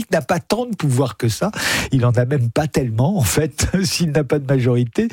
politique n'a pas tant de pouvoir que ça. Il en a même pas tellement, en fait, s'il n'a pas de majorité.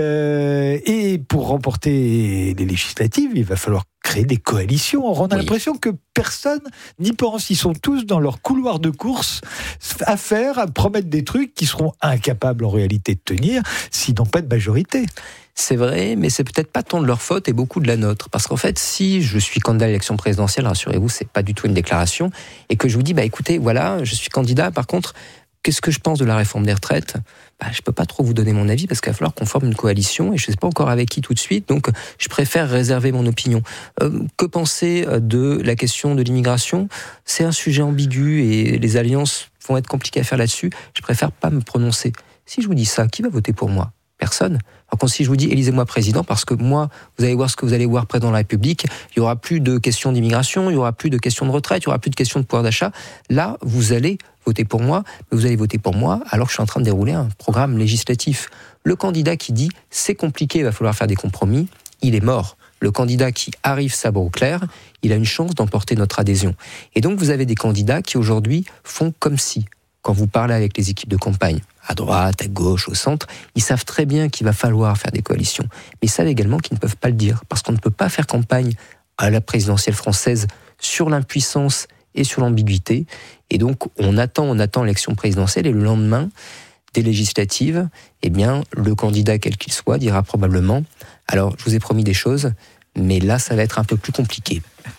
Et pour remporter les législatives, il va falloir créer des coalitions. On a l'impression que personne n'y pense. Ils sont tous dans leur couloir de course à promettre des trucs qui seront incapables en réalité de tenir s'ils n'ont pas de majorité. C'est vrai, mais c'est peut-être pas tant de leur faute et beaucoup de la nôtre. Parce qu'en fait, si je suis candidat à l'élection présidentielle, rassurez-vous, c'est pas du tout une déclaration, et que je vous dis, écoutez, voilà, je suis candidat, par contre, qu'est-ce que je pense de la réforme des retraites ? Je peux pas trop vous donner mon avis parce qu'il va falloir qu'on forme une coalition et je sais pas encore avec qui tout de suite, donc je préfère réserver mon opinion. Que penser de la question de l'immigration ? C'est un sujet ambigu et les alliances vont être compliquées à faire là-dessus. Je préfère pas me prononcer. Si je vous dis ça, qui va voter pour moi ? Personne. Par contre, si je vous dis élisez-moi président, parce que moi, vous allez voir ce que vous allez voir président de la République, il y aura plus de questions d'immigration, il y aura plus de questions de retraite, il y aura plus de questions de pouvoir d'achat. Là, vous allez voter pour moi, mais vous allez voter pour moi alors que je suis en train de dérouler un programme législatif. Le candidat qui dit c'est compliqué, il va falloir faire des compromis, il est mort. Le candidat qui arrive sabre au clair, il a une chance d'emporter notre adhésion. Et donc, vous avez des candidats qui aujourd'hui font comme si, quand vous parlez avec les équipes de campagne, à droite, à gauche, au centre, ils savent très bien qu'il va falloir faire des coalitions. Mais ils savent également qu'ils ne peuvent pas le dire, parce qu'on ne peut pas faire campagne à la présidentielle française sur l'impuissance et sur l'ambiguïté. Et donc, on attend l'élection présidentielle, et le lendemain des législatives, le candidat, quel qu'il soit, dira probablement « Alors, je vous ai promis des choses, mais là, ça va être un peu plus compliqué. »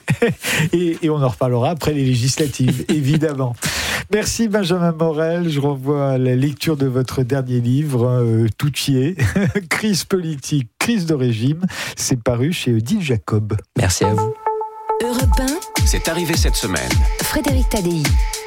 et on en reparlera après les législatives, évidemment. Merci Benjamin Morel. Je renvoie à la lecture de votre dernier livre, Tout y est, Crise politique, crise de régime. C'est paru chez Odile Jacob. Merci à vous. Europe 1. C'est arrivé cette semaine. Frédéric Tadei.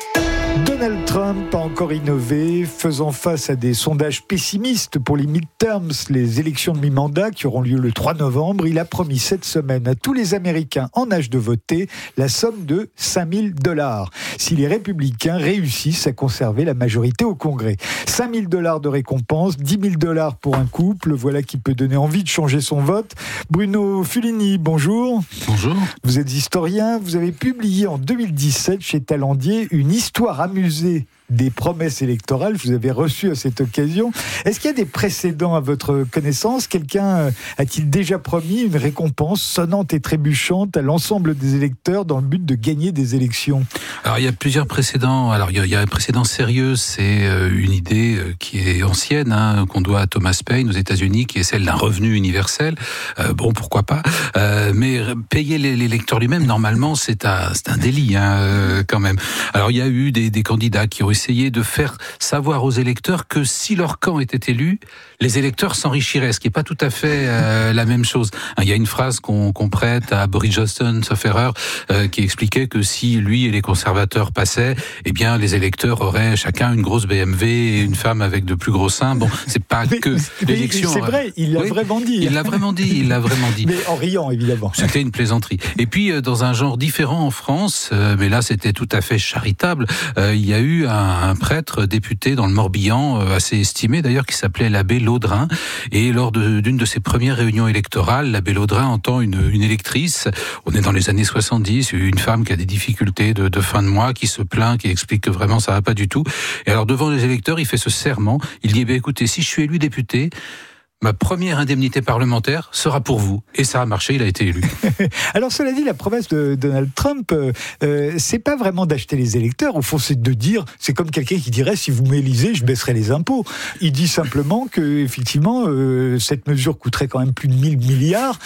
Donald Trump a encore innové, faisant face à des sondages pessimistes pour les midterms, les élections de mi-mandat qui auront lieu le 3 novembre. Il a promis cette semaine à tous les Américains en âge de voter la somme de $5 000 si les républicains réussissent à conserver la majorité au Congrès. $5 000 de récompense, $10 000 pour un couple, voilà qui peut donner envie de changer son vote. Bruno Fulini, bonjour. Bonjour. Vous êtes historien, vous avez publié en 2017 chez Talandier une histoire amusée des promesses électorales. Je vous avais reçu à cette occasion. Est-ce qu'il y a des précédents à votre connaissance ? Quelqu'un a-t-il déjà promis une récompense sonnante et trébuchante à l'ensemble des électeurs dans le but de gagner des élections ? Alors, il y a plusieurs précédents. Alors, il y a un précédent sérieux, c'est une idée qui est ancienne, qu'on doit à Thomas Paine aux États-Unis, qui est celle d'un revenu universel. Bon, pourquoi pas. Mais payer l'électeur lui-même, normalement, c'est un délit, quand même. Alors, il y a eu des candidats qui ont essayé de faire savoir aux électeurs que si leur camp était élu, les électeurs s'enrichiraient, ce qui n'est pas tout à fait la même chose. Il y a une phrase qu'on prête à Boris Johnson, sauf erreur, qui expliquait que si lui et les conservateurs passaient, les électeurs auraient chacun une grosse BMW et une femme avec de plus gros seins. Bon, c'est pas que l'élection. C'est vrai, il l'a vraiment dit. Il l'a vraiment dit. Mais en riant, évidemment. C'était une plaisanterie. Et puis, dans un genre différent en France, mais là c'était tout à fait charitable, il y a eu un prêtre député dans le Morbihan, assez estimé d'ailleurs, qui s'appelait l'abbé Laudrin. Et lors d'une de ses premières réunions électorales, l'abbé Laudrin entend une électrice, on est dans les années 70, une femme qui a des difficultés de fin de mois, qui se plaint, qui explique que vraiment ça va pas du tout. Et alors devant les électeurs, il fait ce serment, il dit écoutez, si je suis élu député, ma première indemnité parlementaire sera pour vous. Et ça a marché, il a été élu. Alors cela dit, la promesse de Donald Trump, c'est pas vraiment d'acheter les électeurs. Au fond, c'est de dire, c'est comme quelqu'un qui dirait, si vous m'élisez, je baisserai les impôts. Il dit simplement que, effectivement, cette mesure coûterait quand même plus de 1 000 milliards,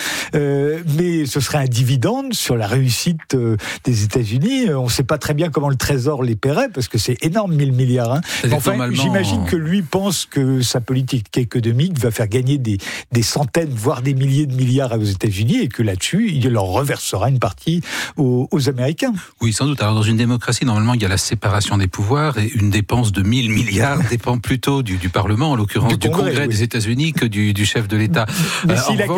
mais ce serait un dividende sur la réussite des États-Unis. On ne sait pas très bien comment le Trésor les paierait, parce que c'est énorme, 1 000 milliards. Enfin, j'imagine que lui pense que sa politique économique va faire gagner des centaines, voire des milliers de milliards aux États-Unis, et que là-dessus, il leur reversera une partie aux Américains. Oui, sans doute. Alors, dans une démocratie, normalement, il y a la séparation des pouvoirs, et une dépense de 1 000 milliards dépend plutôt du Parlement, en l'occurrence du Congrès des États-Unis, que du chef de l'État. Mais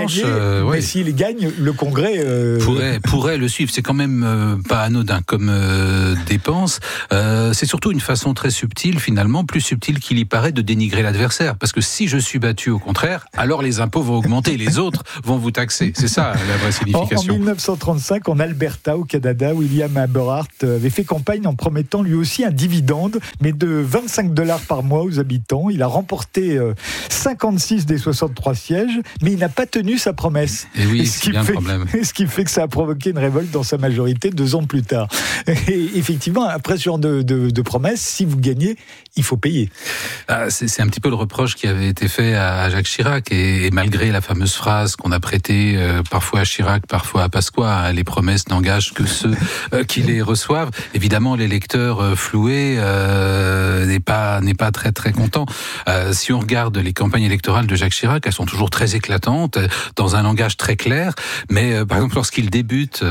s'il gagne, le Congrès pourrait le suivre. C'est quand même pas anodin comme dépense. C'est surtout une façon très subtile, finalement, plus subtile qu'il y paraît, de dénigrer l'adversaire. Parce que si je suis battu, au contraire, faire, alors les impôts vont augmenter, les autres vont vous taxer. C'est ça la vraie signification. En 1935, en Alberta, au Canada, William Aberhart avait fait campagne en promettant lui aussi un dividende, mais de $25 par mois aux habitants. Il a remporté 56 des 63 sièges, mais il n'a pas tenu sa promesse. Et oui, c'est bien le problème. Ce qui fait que ça a provoqué une révolte dans sa majorité 2 ans plus tard. Et effectivement, après ce genre de promesses, si vous gagnez, il faut payer. C'est un petit peu le reproche qui avait été fait à Jacques Chirac, et malgré la fameuse phrase qu'on a prêtée parfois à Chirac, parfois à Pasqua, les promesses n'engagent que ceux qui les reçoivent. Évidemment, l'électeur floué n'est pas très très content. Si on regarde les campagnes électorales de Jacques Chirac, elles sont toujours très éclatantes, dans un langage très clair, mais par exemple lorsqu'il débute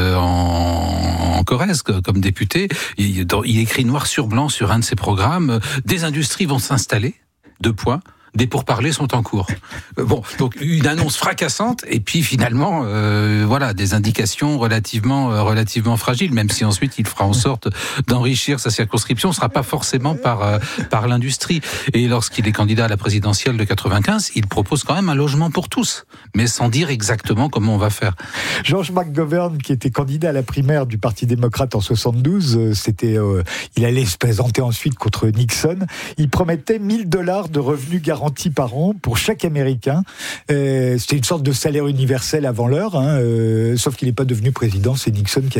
en Corrèze comme député, il écrit noir sur blanc sur un de ses programmes: des industries vont s'installer, des pourparlers sont en cours. Bon, donc une annonce fracassante, et puis finalement, des indications relativement fragiles, même si ensuite il fera en sorte d'enrichir sa circonscription, ce sera pas forcément par l'industrie. Et lorsqu'il est candidat à la présidentielle de 95, il propose quand même un logement pour tous, mais sans dire exactement comment on va faire. George McGovern, qui était candidat à la primaire du Parti démocrate en 72, il allait se présenter ensuite contre Nixon. Il promettait $1000 de revenus garantis par an pour chaque Américain. C'était une sorte de salaire universel avant l'heure, sauf qu'il n'est pas devenu président. C'est Nixon qui a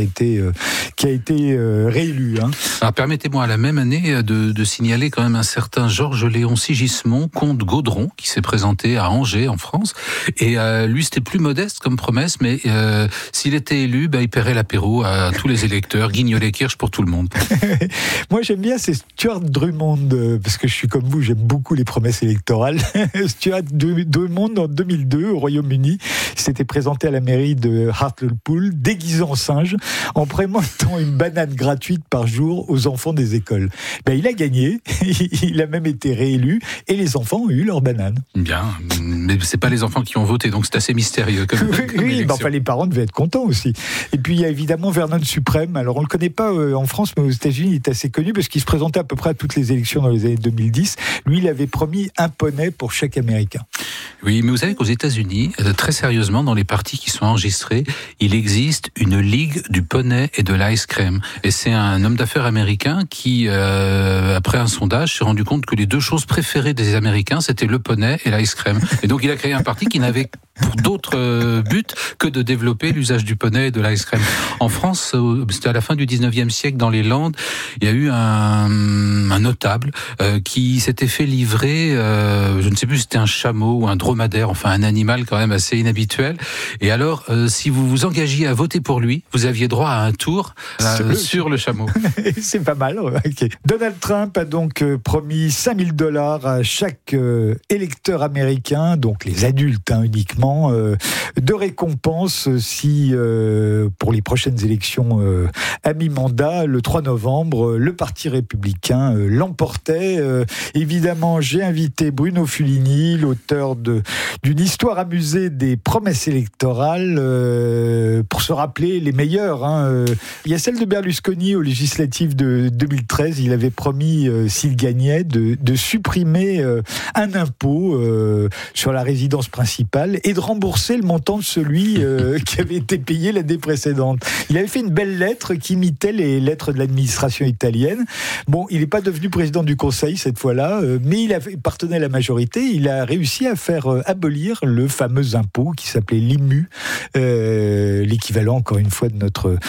été réélu. Alors permettez-moi, la même année, de signaler quand même un certain Georges-Léon Sigismond, comte Gaudron, qui s'est présenté à Angers, en France. Et lui, c'était plus modeste comme promesse, mais s'il était élu, il paierait l'apéro à tous les électeurs, guignolet kirsch pour tout le monde. Moi, j'aime bien, c'est Stuart Drummond, parce que je suis comme vous, j'aime beaucoup les promesses électorales. Stuart Drummond, en 2002, au Royaume-Uni, s'était présenté à la mairie de Hartlepool, déguisé en singe, en promettant une banane gratuite par jour aux enfants des écoles. Il a gagné, il a même été réélu, et les enfants ont eu leur banane. Bien, mais c'est pas les enfants qui ont voté, donc c'est assez mystérieux. Comme oui, les parents devaient être contents aussi. Et puis il y a évidemment Vernon Suprême. Alors on le connaît pas en France, mais aux États-Unis, il est assez connu parce qu'il se présentait à peu près à toutes les élections dans les années 2010. Lui, il avait promis un poney pour chaque Américain. Oui, mais vous savez qu'aux États-Unis, très sérieusement, dans les partis qui sont enregistrés, il existe une ligue du poney et de l'ice cream. Et c'est un homme d'affaires américain qui, après un sondage, s'est rendu compte que les 2 choses préférées des Américains, c'était le poney et l'ice cream. Et donc il a créé un parti qui n'avait pour d'autres buts que de développer l'usage du poney et de l'ice cream. En France, c'était à la fin du 19e siècle, dans les Landes, il y a eu un notable qui s'était fait livrer, je ne sais plus si c'était un chameau ou un dromadaire, enfin un animal quand même assez inhabituel. Et alors, si vous vous engagiez à voter pour lui, vous aviez droit à un tour sur le chameau. C'est pas mal. Okay. Donald Trump a donc promis $5000 à chaque électeur américain, donc les adultes uniquement, de récompense si, pour les prochaines élections à mi-mandat, le 3 novembre, le Parti républicain l'emportait. Évidemment, j'ai invité Bruno Fulini, l'auteur d'une histoire amusée des promesses électorales, pour se rappeler les meilleures. Il y a celle de Berlusconi aux législatives de 2013. Il avait promis, s'il gagnait, de supprimer un impôt sur la résidence principale et de rembourser le montant de celui qui avait été payé l'année précédente. Il avait fait une belle lettre qui imitait les lettres de l'administration italienne. Bon, il n'est pas devenu président du Conseil cette fois-là, mais il appartenait à la majorité. Il a réussi à faire abolir le fameux impôt qui s'appelait l'IMU, l'équivalent, encore une fois, de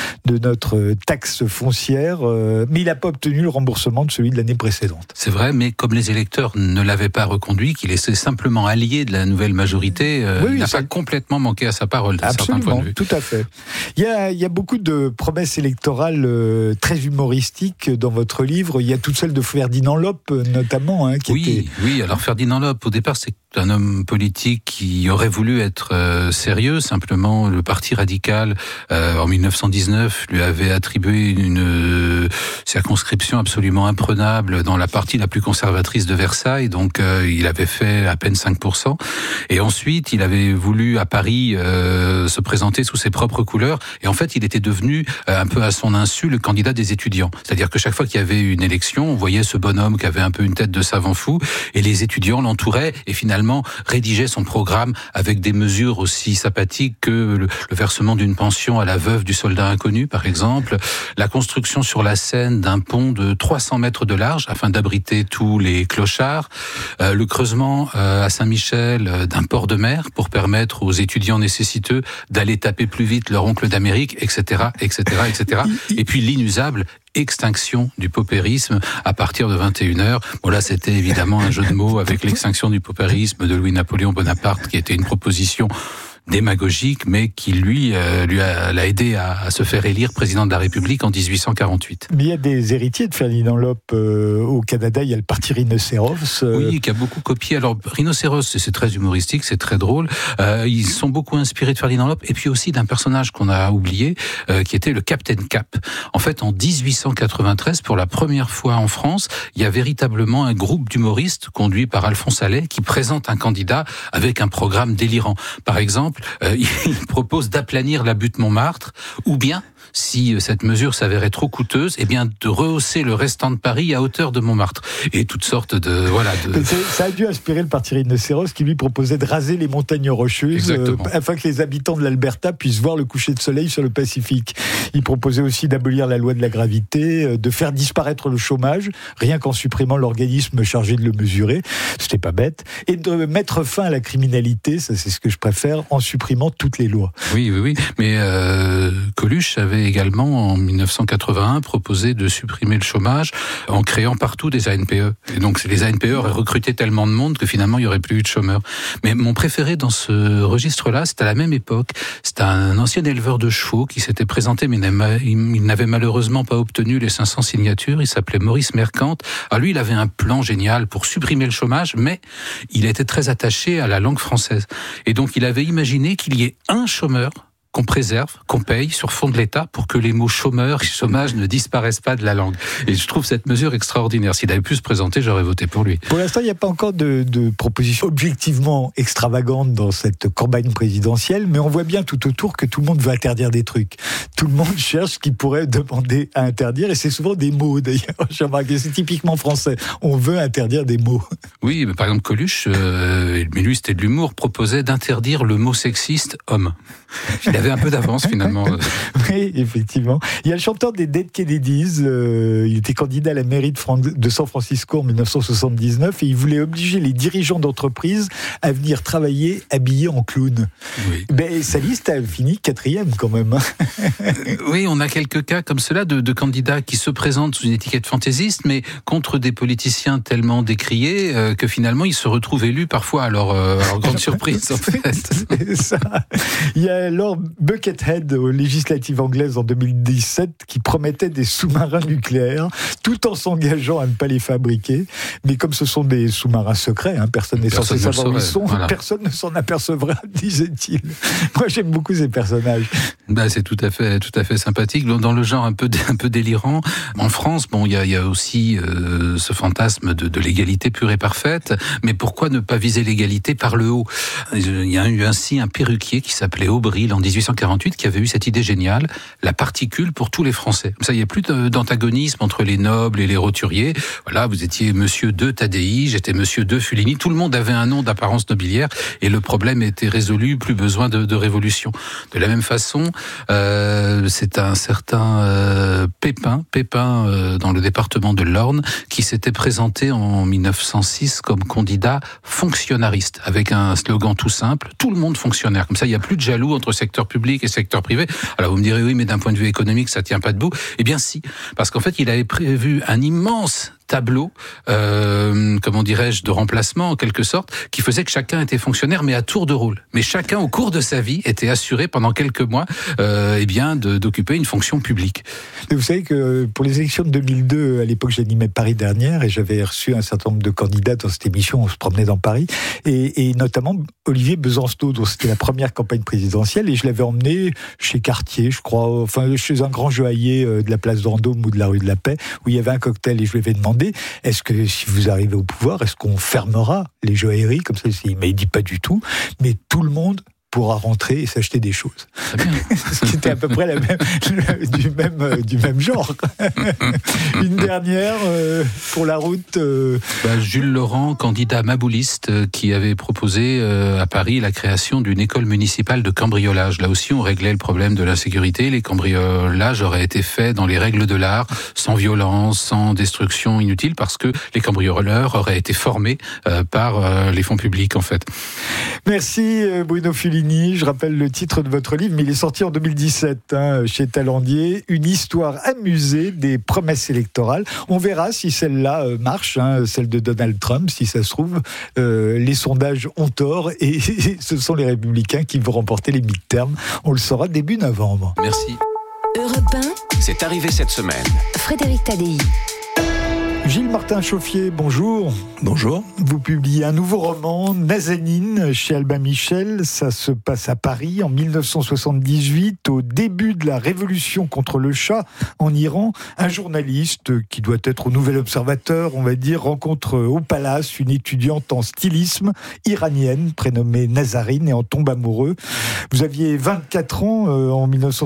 notre taxe foncière, mais il n'a pas obtenu le remboursement de celui de l'année précédente. C'est vrai, mais comme les électeurs ne l'avaient pas reconduit, qu'il était simplement allié de la nouvelle majorité, il n'a pas complètement manqué à sa parole, d'un certain point de vue. Tout à fait. Il y a beaucoup de promesses électorales très humoristiques dans votre livre. Il y a toutes celles de Ferdinand Loppe, notamment. Oui, alors Ferdinand Loppe, au départ, c'est un homme politique qui aurait voulu être sérieux. Simplement, le Parti radical, en 1919, lui avait attribué une circonscription absolument imprenable dans la partie la plus conservatrice de Versailles. Donc, il avait fait à peine 5%. Et ensuite, il avait voulu, à Paris, se présenter sous ses propres couleurs. Et en fait, il était devenu, un peu à son insu, le candidat des étudiants. C'est-à-dire que chaque fois qu'il y avait une élection, on voyait ce bonhomme qui avait un peu une tête de savant fou, et les étudiants l'entouraient, et finalement, finalement rédigeait son programme avec des mesures aussi sympathiques que le versement d'une pension à la veuve du soldat inconnu, par exemple, la construction sur la Seine d'un pont de 300 mètres de large afin d'abriter tous les clochards, le creusement à Saint-Michel d'un port de mer pour permettre aux étudiants nécessiteux d'aller taper plus vite leur oncle d'Amérique, etc., etc., etc. Et puis l'inusable extinction du paupérisme à partir de 21h. Bon là, c'était évidemment un jeu de mots avec l'extinction du paupérisme de Louis-Napoléon Bonaparte, qui était une proposition démagogique, mais qui l'a aidé à se faire élire président de la République en 1848. Mais il y a des héritiers de Ferdinand Loppe au Canada. Il y a le parti Rhinocéros. Oui, qui a beaucoup copié. Alors Rhinocéros, c'est très humoristique, c'est très drôle. Ils sont beaucoup inspirés de Ferdinand Loppe et puis aussi d'un personnage qu'on a oublié, qui était le Captain Cap. En fait, en 1893, pour la première fois en France, il y a véritablement un groupe d'humoristes conduit par Alphonse Allais qui présente un candidat avec un programme délirant. Par exemple, il propose d'aplanir la butte Montmartre, ou bien, si cette mesure s'avérait trop coûteuse, eh bien de rehausser le restant de Paris à hauteur de Montmartre. Et toutes sortes de... Ça a dû inspirer le parti Rhinocéros qui lui proposait de raser les montagnes rocheuses afin que les habitants de l'Alberta puissent voir le coucher de soleil sur le Pacifique. Il proposait aussi d'abolir la loi de la gravité, de faire disparaître le chômage, rien qu'en supprimant l'organisme chargé de le mesurer, c'était pas bête, et de mettre fin à la criminalité, ça c'est ce que je préfère, en supprimant toutes les lois. Oui, mais Coluche avait également, en 1981, proposé de supprimer le chômage en créant partout des ANPE. Et donc, les ANPE auraient recruté tellement de monde que finalement, il n'y aurait plus eu de chômeurs. Mais mon préféré dans ce registre-là, c'est à la même époque. C'est un ancien éleveur de chevaux qui s'était présenté, mais il n'avait malheureusement pas obtenu les 500 signatures. Il s'appelait Maurice Mercante. Alors lui, il avait un plan génial pour supprimer le chômage, mais il était très attaché à la langue française. Et donc, il avait imaginé qu'il y ait un chômeur qu'on préserve, qu'on paye sur fond de l'État pour que les mots chômeur et chômage ne disparaissent pas de la langue. Et je trouve cette mesure extraordinaire. S'il avait pu se présenter, j'aurais voté pour lui. Pour l'instant, il n'y a pas encore de propositions objectivement extravagantes dans cette campagne présidentielle, mais on voit bien tout autour que tout le monde veut interdire des trucs. Tout le monde cherche ce qu'il pourrait demander à interdire, et c'est souvent des mots d'ailleurs. J'ai remarqué, c'est typiquement français. On veut interdire des mots. Oui, mais par exemple Coluche, mais lui c'était de l'humour, proposait d'interdire le mot sexiste homme. Il avait un peu d'avance finalement. Oui, effectivement. Il y a le chanteur des Dead Kennedys, il était candidat à la mairie de San Francisco en 1979 et il voulait obliger les dirigeants d'entreprise à venir travailler habillés en clown. Oui. Mais sa liste a fini 4e quand même. Oui, on a quelques cas comme cela de candidats qui se présentent sous une étiquette fantaisiste, mais contre des politiciens tellement décriés que finalement ils se retrouvent élus parfois à leur grande surprise en fait. C'est ça. Il y a Lord Buckethead aux législatives anglaises en 2017 qui promettait des sous-marins nucléaires tout en s'engageant à ne pas les fabriquer. Mais comme ce sont des sous-marins secrets, personne n'est censé savoir où ils sont, personne ne s'en apercevra, disait-il. Moi j'aime beaucoup ces personnages. C'est tout à fait sympathique. Dans le genre un peu délirant. En France, il y a aussi ce fantasme de l'égalité pure et parfaite. Mais pourquoi ne pas viser l'égalité par le haut ? Il y a eu ainsi un perruquier qui s'appelait Aubry en 1848 qui avait eu cette idée géniale, la particule pour tous les Français. Comme ça, il n'y a plus d'antagonisme entre les nobles et les roturiers. Voilà, vous étiez Monsieur de Tadei, j'étais Monsieur de Fulini. Tout le monde avait un nom d'apparence nobiliaire et le problème était résolu. Plus besoin de révolution. De la même façon, c'est un certain Pépin dans le département de l'Orne qui s'était présenté en 1906 comme candidat fonctionnariste avec un slogan tout simple, tout le monde fonctionnaire. Comme ça, il n'y a plus de jaloux entre secteur public et secteur privé. Alors vous me direz oui, mais d'un point de vue économique, ça tient pas debout. Eh bien si, parce qu'en fait, il avait prévu un immense tableau, de remplacement en quelque sorte, qui faisait que chacun était fonctionnaire, mais à tour de rôle. Mais chacun, au cours de sa vie, était assuré pendant quelques mois, d'occuper une fonction publique. Et vous savez que pour les élections de 2002, à l'époque, j'animais Paris Dernière et j'avais reçu un certain nombre de candidats dans cette émission. On se promenait dans Paris et notamment Olivier Besancenot, dont c'était la première campagne présidentielle, et je l'avais emmené chez Cartier, je crois, chez un grand joaillier de la place Vendôme ou de la rue de la Paix, où il y avait un cocktail, et je lui avais demandé, est-ce que si vous arrivez au pouvoir, est-ce qu'on fermera les joailleries comme ça? Mais il dit pas du tout, mais tout le monde pourra rentrer et s'acheter des choses. Ce qui était à peu près du même genre. Une dernière pour la route. Jules Laurent, candidat mabouliste, qui avait proposé à Paris la création d'une école municipale de cambriolage. Là aussi, on réglait le problème de l'insécurité. Les cambriolages auraient été faits dans les règles de l'art, sans violence, sans destruction inutile, parce que les cambrioleurs auraient été formés par les fonds publics, en fait. Merci Bruno Fulini. Je rappelle le titre de votre livre, mais il est sorti en 2017 chez Talandier. Une histoire amusée des promesses électorales. On verra si celle-là marche, celle de Donald Trump. Si ça se trouve, les sondages ont tort et ce sont les Républicains qui vont remporter les midterms. On le saura début novembre. Merci. Europe 1, C'est arrivé cette semaine. Frédéric Tadei. Gilles Martin Chauffier, bonjour. Bonjour. Vous publiez un nouveau roman, Nazanin, chez Albin Michel. Ça se passe à Paris en 1978, au début de la révolution contre le Shah en Iran. Un journaliste qui doit être au Nouvel Observateur, on va dire, rencontre au Palace une étudiante en stylisme iranienne, prénommée Nazarine, et en tombe amoureux. Vous aviez 24 ans en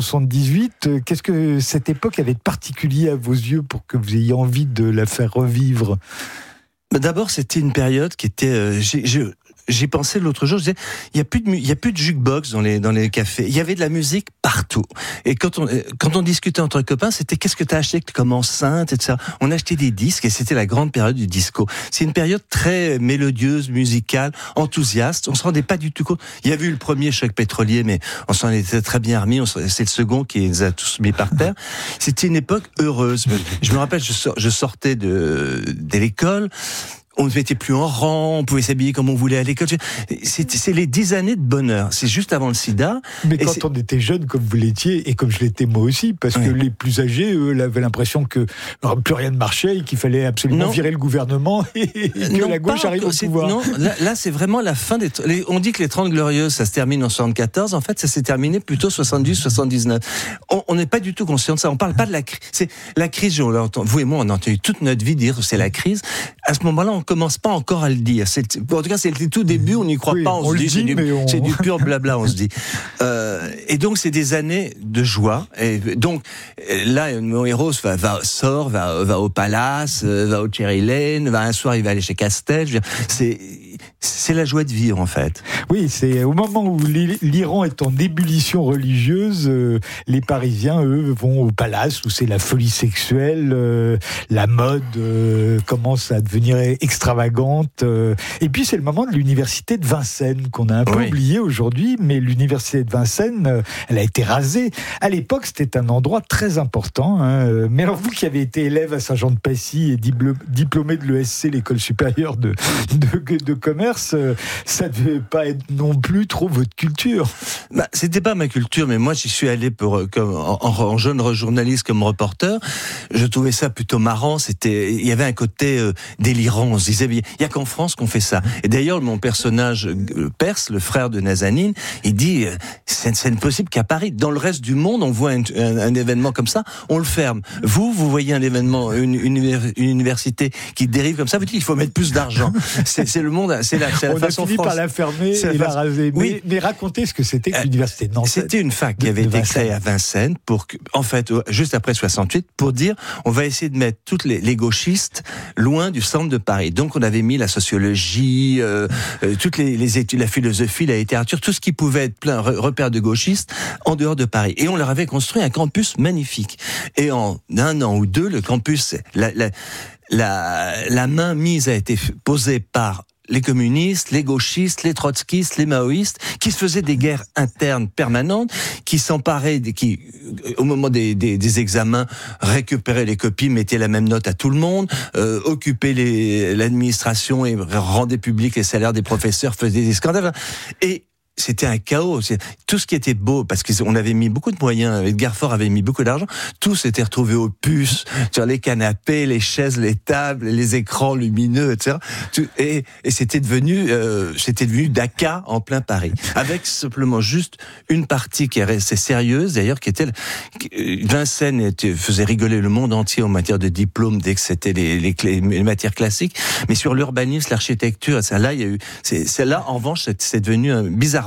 1978. Qu'est-ce que cette époque avait de particulier à vos yeux pour que vous ayez envie de la faire revivre? D'abord, c'était une période qui était... J'ai pensé l'autre jour, je disais, il y a plus de jukebox dans les cafés. Il y avait de la musique partout. Et quand on discutait entre copains, c'était qu'est-ce que t'as acheté comme enceinte, etc. On achetait des disques et c'était la grande période du disco. C'est une période très mélodieuse, musicale, enthousiaste. On se rendait pas du tout compte. Il y avait eu le premier choc pétrolier, mais on s'en était très bien remis. C'est le second qui les a tous mis par terre. C'était une époque heureuse. Je me rappelle, je sortais de l'école. On ne se mettait plus en rang, on pouvait s'habiller comme on voulait à l'école. C'est les 10 années de bonheur. C'est juste avant le sida. Mais quand on était jeune, comme vous l'étiez, et comme je l'étais moi aussi, parce que les plus âgés, eux, avaient l'impression que plus rien ne marchait et qu'il fallait absolument virer le gouvernement et que la gauche arrive au pouvoir. Non, là, c'est vraiment la fin on dit que les 30 Glorieuses, ça se termine en 74. En fait, ça s'est terminé plutôt 70, 79. On n'est pas du tout conscient de ça. On parle pas de la crise. C'est la crise, vous et moi, on a entendu toute notre vie dire que c'est la crise. À ce moment-là, on commence pas encore à le dire. En tout cas, c'est le tout début, on n'y croit pas, on se dit, c'est du pur blabla, on se dit. Et donc, c'est des années de joie. Et donc, là, mon héros va au Palace, va au Cherry Lane, un soir, il va aller chez Castel. C'est la joie de vivre, en fait. Oui, c'est au moment où l'Iran est en ébullition religieuse, les Parisiens, eux, vont au Palace, où c'est la folie sexuelle, la mode commence à devenir extravagante. Et puis, c'est le moment de l'université de Vincennes, qu'on a un peu oublié aujourd'hui, mais l'université de Vincennes, elle a été rasée. À l'époque, c'était un endroit très important. Mais alors, vous qui avez été élève à Saint-Jean-de-Passy et diplômé de l'ESC, l'école supérieure de commerce, ça ne devait pas être non plus trop votre culture. C'était pas ma culture, mais moi, j'y suis allé en jeune journaliste comme reporter. Je trouvais ça plutôt marrant. Il y avait un côté délirant. On se disait, il y a qu'en France qu'on fait ça. Et d'ailleurs, mon personnage Perse, le frère de Nazanin, il dit, c'est possible qu'à Paris, dans le reste du monde, on voit un événement comme ça, on le ferme. Vous voyez un événement, une université qui dérive comme ça, vous dites, il faut mettre plus d'argent. C'est le monde, c'est la façon France. On a fini par la fermer et la raser. Oui. Mais racontez ce que c'était que l'université de Nantes. C'était une fac qui avait été créée à Vincennes juste après 68, pour dire, on va essayer de mettre toutes les gauchistes loin du centre de Paris. Donc on avait mis la sociologie, toutes les études, la philosophie, la littérature, tout ce qui pouvait être plein repère de gauchistes en dehors de Paris. Et on leur avait construit un campus magnifique. Et en un an ou deux, le campus, la main mise a été posée par les communistes, les gauchistes, les trotskistes, les maoïstes, qui se faisaient des guerres internes permanentes, qui s'emparaient, qui, au moment des examens, récupéraient les copies, mettaient la même note à tout le monde, occupaient l'administration et rendaient publics les salaires des professeurs, faisaient des scandales. Et c'était un chaos. Tout ce qui était beau, parce qu'on avait mis beaucoup de moyens, Edgar Faure avait mis beaucoup d'argent, tout s'était retrouvé aux puces, sur les canapés, les chaises, les tables, les écrans lumineux, etc. Et c'était devenu Dakar en plein Paris. Avec simplement juste une partie qui est restée sérieuse, d'ailleurs, qui était Vincennes faisait rigoler le monde entier en matière de diplôme dès que c'était les matières classiques, mais sur l'urbanisme, l'architecture, ça là, il y a eu, c'est là, en revanche, c'est devenu bizarrement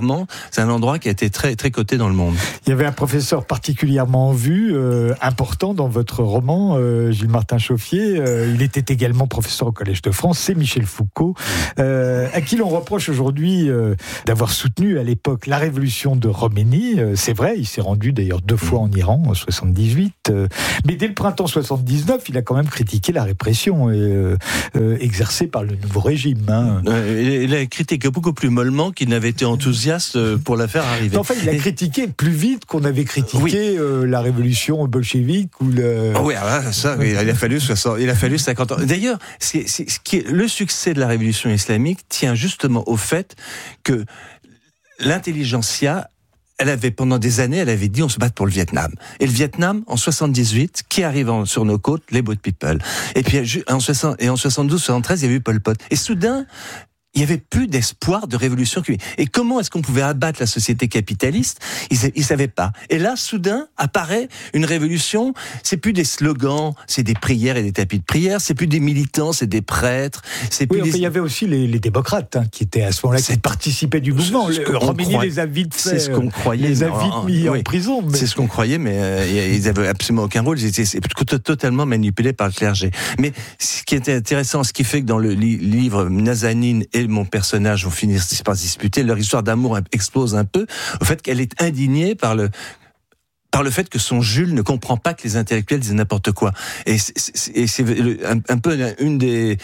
charmant. C'est un endroit qui a été très, très coté dans le monde. Il y avait un professeur particulièrement en vue, important dans votre roman, Gilles Martin Chauffier. Il était également professeur au Collège de France. C'est Michel Foucault, à qui l'on reproche aujourd'hui d'avoir soutenu à l'époque la révolution de Khomeini. C'est vrai, il s'est rendu d'ailleurs 2 fois en Iran, en 78. Mais dès le printemps 79, il a quand même critiqué la répression exercée par le nouveau régime. Hein. Il a critiqué beaucoup plus mollement qu'il n'avait été enthousiaste pour la faire arriver. Enfin, il a critiqué plus vite qu'on avait critiqué la révolution bolchevique ou le... Oui, alors ça, il a fallu 50 ans. D'ailleurs, le succès de la révolution islamique tient justement au fait que l'intelligentsia, pendant des années, elle avait dit on se bat pour le Vietnam. Et le Vietnam, en 78, qui arrive sur nos côtes? Les Boat People. Et puis en 72, 73, il y avait eu Pol Pot. Et soudain, il n'y avait plus d'espoir de révolution. Et comment est-ce qu'on pouvait abattre la société capitaliste? Ils savaient pas. Et là, soudain, apparaît une révolution. C'est plus des slogans, c'est des prières et des tapis de prière. C'est plus des militants, c'est des prêtres. Il y avait aussi les démocrates qui étaient à ce moment-là, qui participaient du mouvement. Khomeini les a vite fait. C'est ce qu'on croyait. Les a vite mis en prison. Mais... C'est ce qu'on croyait, mais ils n'avaient absolument aucun rôle. Ils étaient totalement manipulés par le clergé. Mais ce qui était intéressant, ce qui fait que dans le livre Nazanin et mon personnage vont finir par se disputer, leur histoire d'amour explose un peu, au fait qu'elle est indignée par le fait que son Jules ne comprend pas que les intellectuels disent n'importe quoi. Et c'est un peu une des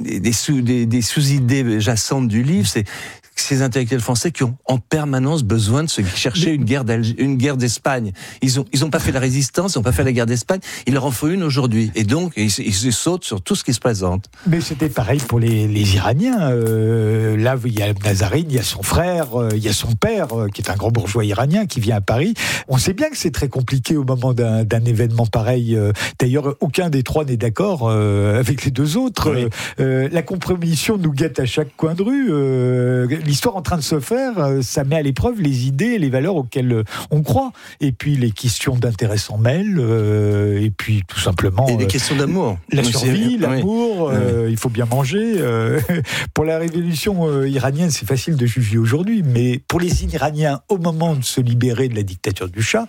sous-idées jacentes du livre, c'est ces intellectuels français qui ont en permanence besoin de se chercher une guerre d'Espagne. Ils ont pas fait la résistance, ils ont pas fait la guerre d'Espagne, il leur en faut une aujourd'hui. Et donc, ils sautent sur tout ce qui se présente. Mais c'était pareil pour les Iraniens. Là, il y a Nazarin, il y a son frère, il y a son père, qui est un grand bourgeois iranien, qui vient à Paris. On sait bien que c'est très compliqué au moment d'un événement pareil. D'ailleurs, aucun des trois n'est d'accord avec les deux autres. Oui. La compromission nous guette à chaque coin de rue. L'histoire en train de se faire, ça met à l'épreuve les idées et les valeurs auxquelles on croit. Et puis les questions d'intérêt s'en mêlent, et puis tout simplement... Et les questions d'amour. La survie, l'amour, il faut bien manger. Pour la révolution iranienne, c'est facile de juger aujourd'hui, mais pour les Iraniens, au moment de se libérer de la dictature du Shah,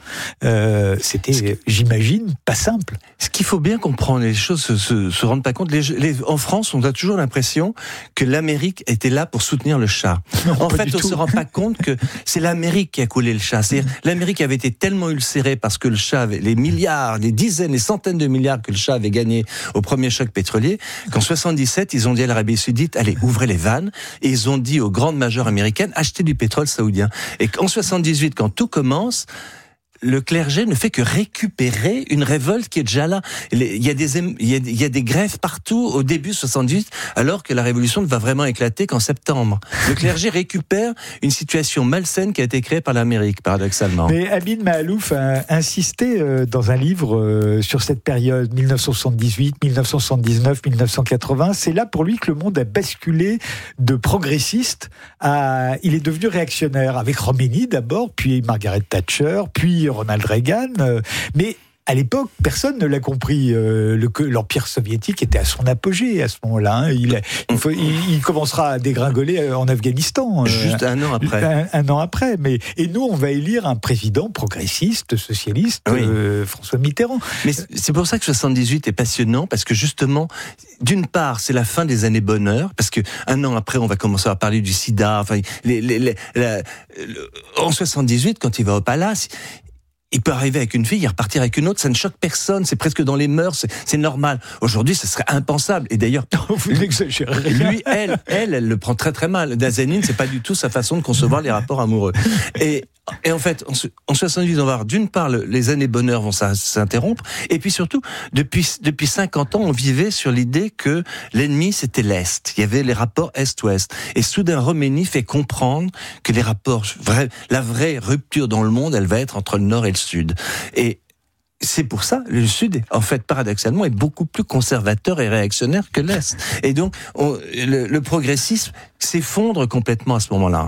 c'était, j'imagine, pas simple. Ce qu'il faut bien comprendre, les choses se rendent pas compte. En France, on a toujours l'impression que l'Amérique était là pour soutenir le Shah. Non, en fait, on ne se rend pas compte que c'est l'Amérique qui a coulé le Shah. C'est-à-dire, l'Amérique avait été tellement ulcérée parce que le Shah avait les milliards, les dizaines, les centaines de milliards que le Shah avait gagnés au premier choc pétrolier, qu'en 77, ils ont dit à l'Arabie Saoudite, allez, ouvrez les vannes, et ils ont dit aux grandes majors américaines, achetez du pétrole saoudien. Et qu'en 78, quand tout commence, le clergé ne fait que récupérer une révolte qui est déjà là. Il y a des grèves partout au début 78, alors que la révolution ne va vraiment éclater qu'en septembre. Le clergé récupère une situation malsaine qui a été créée par l'Amérique, paradoxalement. Mais Amin Maalouf a insisté dans un livre sur cette période 1978, 1979, 1980. C'est là pour lui que le monde a basculé de progressiste à... Il est devenu réactionnaire, avec Khomeini d'abord, puis Margaret Thatcher, puis Ronald Reagan, mais à l'époque, personne ne l'a compris. L'Empire soviétique était à son apogée à ce moment-là. Il commencera à dégringoler en Afghanistan. Juste un an après. Un an après. Et nous, on va élire un président progressiste, socialiste, oui. François Mitterrand. Mais c'est pour ça que 78 est passionnant, parce que justement, d'une part, c'est la fin des années bonheur, parce que un an après, on va commencer à parler du sida. Enfin, en 78, quand il va au palace, il peut arriver avec une fille, il repartir avec une autre, ça ne choque personne, c'est presque dans les mœurs, c'est normal. Aujourd'hui, ce serait impensable. Et d'ailleurs, vous n'exagérez. Lui, elle le prend très très mal. Nazanin, c'est pas du tout sa façon de concevoir les rapports amoureux. Et en fait, en 78, on va voir, d'une part, les années bonheur vont s'interrompre, et puis surtout, depuis 50 ans, on vivait sur l'idée que l'ennemi, c'était l'Est. Il y avait les rapports Est-Ouest. Et soudain, Khomeini fait comprendre que les rapports, la vraie rupture dans le monde, elle va être entre le Nord et le Sud. Et c'est pour ça, le Sud, en fait, paradoxalement, est beaucoup plus conservateur et réactionnaire que l'Est. Et donc, le progressisme s'effondre complètement à ce moment-là.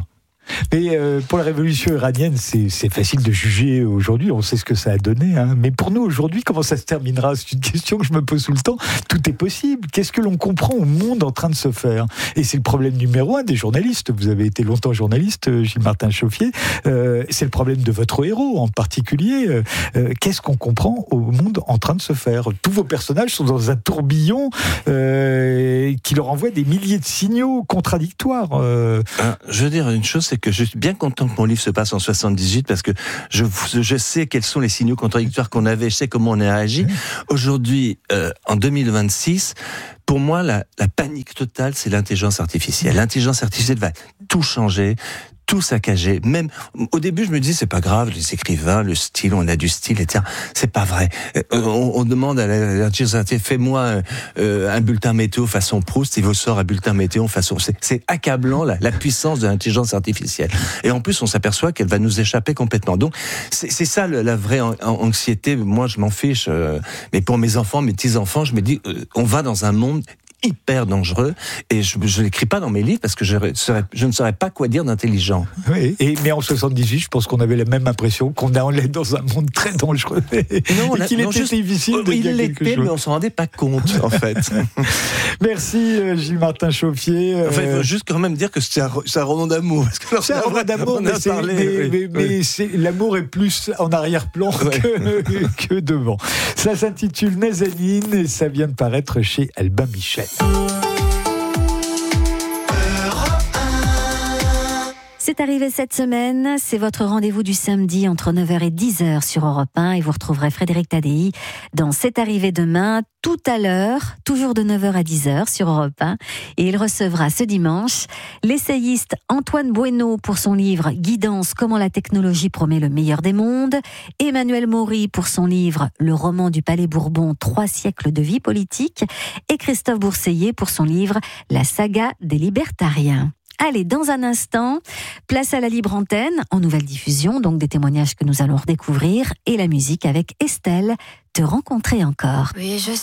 Mais pour la révolution iranienne, c'est facile de juger aujourd'hui, on sait ce que ça a donné. Hein. Mais pour nous aujourd'hui, comment ça se terminera? C'est une question que je me pose tout le temps. Tout est possible. Qu'est-ce que l'on comprend au monde en train de se faire? Et c'est le problème numéro 1 des journalistes. Vous avez été longtemps journaliste, Gilles-Martin Chauffier. C'est le problème de votre héros en particulier. Qu'est-ce qu'on comprend au monde en train de se faire? Tous vos personnages sont dans un tourbillon qui leur envoie des milliers de signaux contradictoires. Je veux dire une chose, c'est que je suis bien content que mon livre se passe en 78 parce que je sais quels sont les signaux contradictoires qu'on avait, je sais comment on a réagi. Aujourd'hui, en 2026, pour moi, la panique totale, c'est l'intelligence artificielle. L'intelligence artificielle va tout changer, tout saccager. Même au début, je me disais c'est pas grave, les écrivains, le style, on a du style, etc. C'est pas vrai. On demande à l'intelligence artificielle, fais-moi un bulletin météo façon Proust, il vous sort un bulletin météo façon. C'est accablant la puissance de l'intelligence artificielle. Et en plus, on s'aperçoit qu'elle va nous échapper complètement. Donc c'est ça la vraie anxiété. Moi, je m'en fiche. Mais pour mes enfants, mes petits-enfants, je me dis, on va dans un monde hyper dangereux, et je l'écris pas dans mes livres parce que je ne saurais pas quoi dire d'intelligent. Oui, mais en 78, je pense qu'on avait la même impression qu'on allait dans un monde très dangereux. Non, qu'il était difficile de dire quelque chose. Mais on s'en rendait pas compte, en fait. Merci Gilles-Martin Chauffier. Enfin, il faut juste quand même dire que c'est un roman d'amour. C'est un roman d'amour, mais l'amour est plus en arrière-plan que devant. Ça s'intitule Nazanin et ça vient de paraître chez Albin Michel. C'est arrivé cette semaine, c'est votre rendez-vous du samedi entre 9h et 10h sur Europe 1 et vous retrouverez Frédéric Tadei dans C'est arrivé demain, tout à l'heure, toujours de 9h à 10h sur Europe 1 et il recevra ce dimanche l'essayiste Antoine Bueno pour son livre Guidance, comment la technologie promet le meilleur des mondes, Emmanuel Maury pour son livre Le roman du Palais Bourbon, 3 siècles de vie politique et Christophe Bourseiller pour son livre La saga des libertariens. Allez, dans un instant, place à la libre antenne, en nouvelle diffusion, donc des témoignages que nous allons redécouvrir, et la musique avec Estelle, Te rencontrer encore. Oui,